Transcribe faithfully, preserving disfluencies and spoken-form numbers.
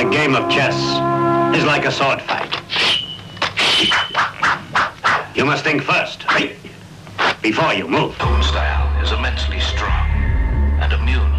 A game of chess is like a sword fight. You must think first, before you move. Own style is immensely strong and immune